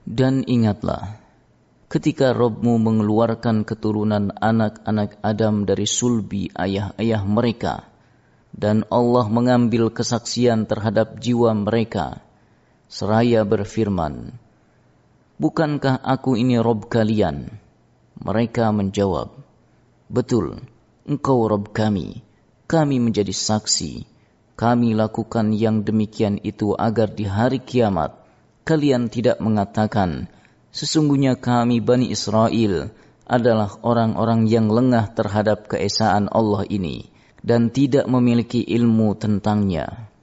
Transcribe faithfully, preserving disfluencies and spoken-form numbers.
Dan ingatlah, ketika Rabb-Mu mengeluarkan keturunan anak-anak Adam dari sulbi ayah-ayah mereka, dan Allah mengambil kesaksian terhadap jiwa mereka, seraya berfirman, "Bukankah aku ini Rabb kalian?" Mereka menjawab, "Betul, Engkau Rabb kami, kami menjadi saksi. Kami lakukan yang demikian itu agar di hari kiamat kalian tidak mengatakan, sesungguhnya kami Bani Israel adalah orang-orang yang lengah terhadap keesaan Allah ini dan tidak memiliki ilmu tentangnya."